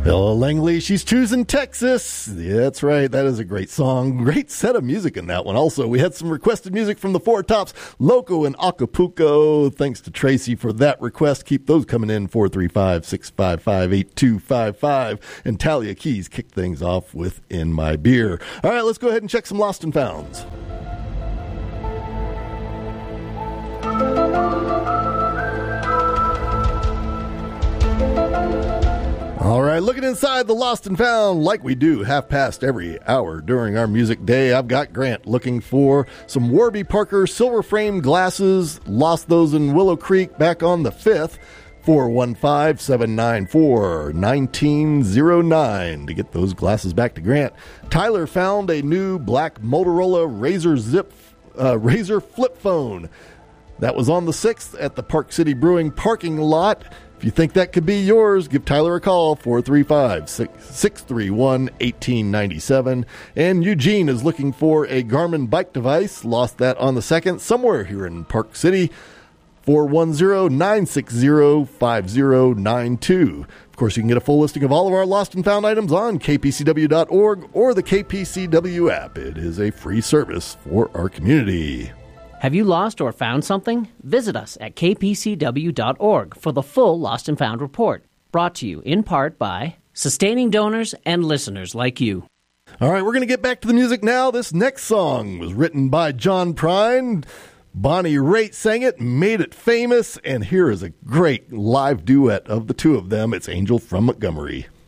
Ella Langley, She's Choosing Texas. Yeah, that's right. That is a great song. Great set of music in that one. Also, we had some requested music from the Four Tops, Loco and Acapulco. Thanks to Tracy for that request. Keep those coming in, 435-655-8255. And Talia Keys kicked things off with In My Beer. All right, let's go ahead and check some Lost and Founds. All right, looking inside the Lost and Found like we do half past every hour during our music day. I've got Grant looking for some Warby Parker silver frame glasses. Lost those in Willow Creek back on the 5th. 415-794-1909 to get those glasses back to Grant. Tyler found a new black Motorola Razr flip phone. That was on the 6th at the Park City Brewing parking lot. If you think that could be yours, give Tyler a call, 435-631-1897. And Eugene is looking for a Garmin bike device. Lost that on the 2nd, somewhere here in Park City, 410-960-5092. Of course, you can get a full listing of all of our Lost and Found items on kpcw.org or the KPCW app. It is a free service for our community. Have you lost or found something? Visit us at kpcw.org for the full Lost and Found report, brought to you in part by sustaining donors and listeners like you. All right, we're going to get back to the music now. This next song was written by John Prine. Bonnie Raitt sang it, made it famous, and here is a great live duet of the two of them. It's Angel from Montgomery.